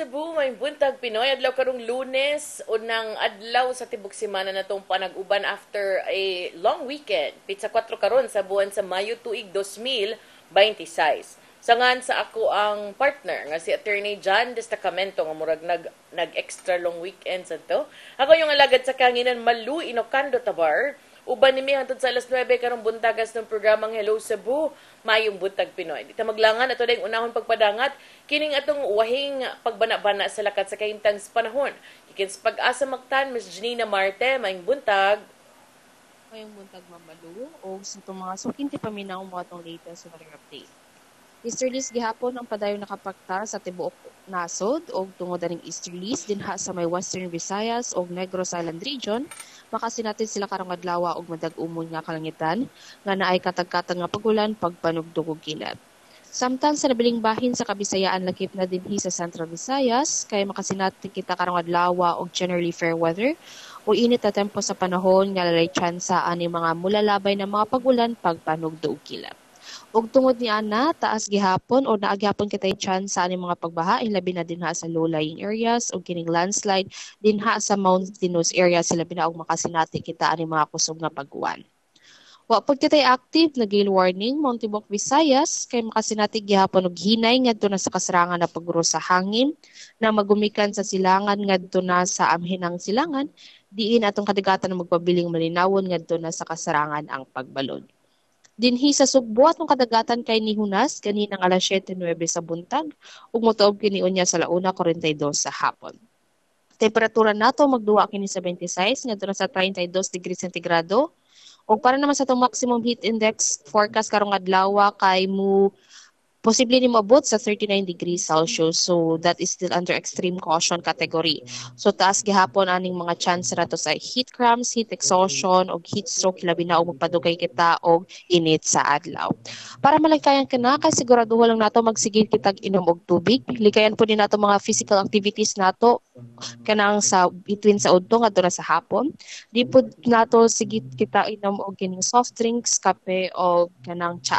Cebu, may buntag Pinoy. Adlaw karong Lunes, unang adlaw sa tibok semana na itong panag-uban after a long weekend. Pizza 4 karon sa buwan sa Mayo tuig 2026. Sangan sa ako ang partner nga si Attorney John Destacamento nga murag nag-extra long weekend sa to. Ako yung alagad sa kanginan Malu Inocando Tabar. Uban nimi hangtod sa alas 9 karong buntagas ng programang Hello Cebu, Mayong Buntag Pinoy. Dita maglangan ato dayong unahon pagpadangat kining atong wahing pagbana-bana sa lakat sa kahimtang panahon. Ikin sa pag-asa magtan Ms. Janina Marte, Mayong Buntag. Mayong buntag Mamalu o sa itong mga sukinti paminaw mo atong latest weather update. Easterlies gihapon ang padayon nakapakta sa tibuok nasod o tungod aning easterlies dinha sa may Western Visayas o Negros Island region. Makasinatid sila karong adlaw og madag-umon nga kalangitan nga naay katag-katag nga pagulan pagpanugdog og kilap. Samtang sa nabiling bahin sa Kabisayaan lakip na dinhi sa Central Visayas kay makasinati kita karong adlaw og generally fair weather o init na tempo sa panahon nga lalay tsansa ani mga mulalabay na mga pagulan pagpanugdog og kilap. Ug tungod ni ana, taas gihapon o naagyapon kitay chance sa aning mga pagbaha labi na dinha sa low-lying areas o kining landslide dinha sa mountainous areas labi na og makasinati kita aning mga kusog nga pag-uwan. Wa pud kitay active na gale warning Mount Tibok Visayas kay makasinati gihapon og hinay ngadto na sa kasarangan na pagguro sa hangin na magumikan sa silangan ngadto na sa amhinang silangan diin atong kadagatan na magpabiling malinawon ngadto na sa kasarangan ang pagbalod. Dinhi sa Sugbo atong kadagatan kay nihunas kaninang alas 7:09 sa buntag ug motuog kini unya sa 1:42 sa hapon. Temperatura nato magduwa kini sa 26 ngadto na sa 32 degrees centigrado. Ug para naman sa atong maximum heat index forecast karong adlaw kay posible ni moabot sa 39 degrees Celsius. So that is still under extreme caution category. So taas gihapon aning mga chance nato sa heat cramps, heat exhaustion o heat stroke labi na og magpadugay kita og init sa adlaw. Para malikayan kana kay siguraduho lang nato magsigil kitag inom og tubig. Likayan po din nato mga physical activities nato kanang sa between sa udto ngadto na sa hapon. Di pud nato sigit kita inom og kining soft drinks, kape o kanang